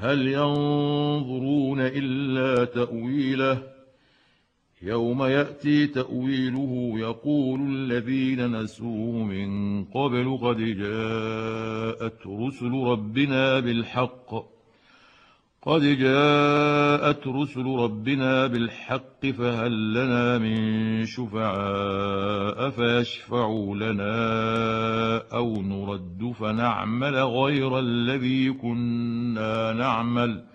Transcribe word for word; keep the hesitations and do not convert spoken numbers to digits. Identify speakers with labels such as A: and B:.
A: هل ينظرون إلا تأويله يوم يأتي تأويله يقول الذين نسوه من قبل قد جاءت رسل ربنا بالحق قد جاءت رسل ربنا بالحق فهل لنا من شفعاء فيشفعوا لنا أو نرد فنعمل غير الذي كنا نعمل